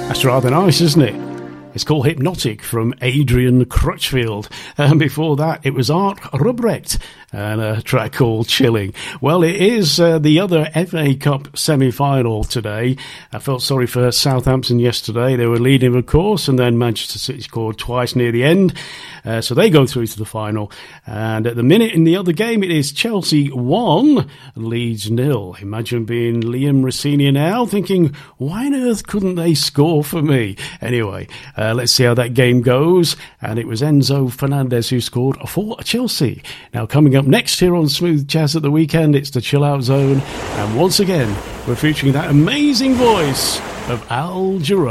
That's rather nice, isn't it? It's called Hypnotic from Adrian Crutchfield. And before that, it was Art Rubrecht and a track called Chilling. Well, it is the other FA Cup semi-final today. I felt sorry for Southampton yesterday. They were leading, of course, and then Manchester City scored twice near the end. So they go through to the final. And at the minute in the other game, it is Chelsea 1, Leeds 0. Imagine being Liam Rossini now, thinking, why on earth couldn't they score for me? Anyway, let's see how that game goes. And it was Enzo Fernandez who scored for Chelsea. Now, coming up next here on Smooth Jazz at the Weekend, it's the Chill Out Zone. And once again, we're featuring that amazing voice of Al Jarreau.